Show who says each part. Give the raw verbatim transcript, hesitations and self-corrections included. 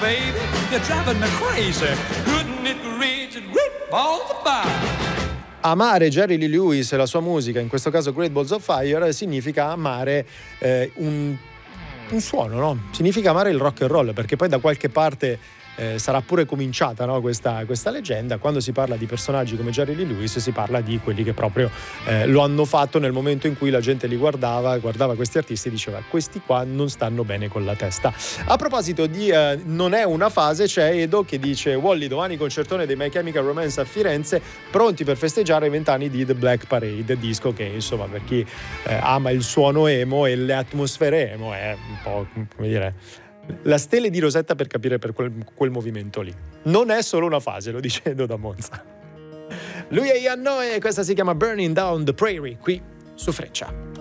Speaker 1: baby, you're driving me crazy. Couldn't it reach it, great balls of fire.
Speaker 2: Amare Jerry Lee Lewis e la sua musica, in questo caso Great Balls of Fire, significa amare eh, un, un suono, no? Significa amare il rock and roll, perché poi da qualche parte eh, sarà pure cominciata, no? questa, questa leggenda. Quando si parla di personaggi come Jerry Lee Lewis si parla di quelli che proprio eh, lo hanno fatto nel momento in cui la gente li guardava, guardava questi artisti e diceva questi qua non stanno bene con la testa. A proposito di eh, non è una fase, c'è Edo che dice: Wally, domani concertone dei My Chemical Romance a Firenze, pronti per festeggiare i vent'anni di The Black Parade, disco che insomma per chi eh, ama il suono emo e le atmosfere emo è un po', come dire, la stele di Rosetta per capire per quel, quel movimento lì. Non è solo una fase, lo dice Edo da Monza. Lui è Ian Noe e questa si chiama Burning Down the Prairie, qui su Freccia.